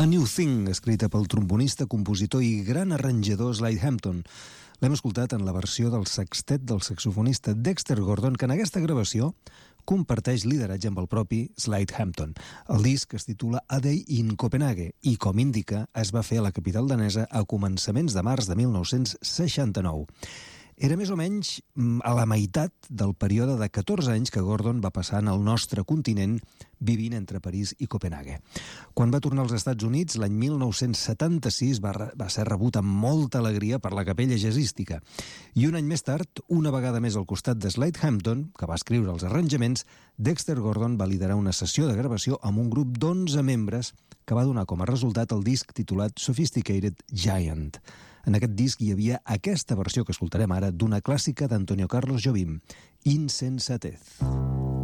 A New Thing, escrita pel trombonista, compositor i gran arranjador Slade Hampton. L'hem escoltat en la versió del sextet del saxofonista Dexter Gordon, que en aquesta gravació comparteix lideratge amb el propi Slade Hampton. El disc es titula A Day in Copenhague i, com indica, es va fer a la capital danesa a començaments de març de 1969. Era més o menys a la meitat del període de 14 anys que Gordon va passar en el nostre continent vivint entre París i Copenhague. Quan va tornar als Estats Units, l'any 1976 va ser rebut amb molta alegria per la capella jazzística. I un any més tard, una vegada més al costat de Slade Hampton, que va escriure els arranjaments, Dexter Gordon va liderar una sessió de gravació amb un grup d'11 membres que va donar com a resultat el disc titulat Sophisticated Giant. En aquest disc hi havia aquesta versió que escoltarem ara d'una clàssica d'Antonio Carlos Jobim, Insensatez.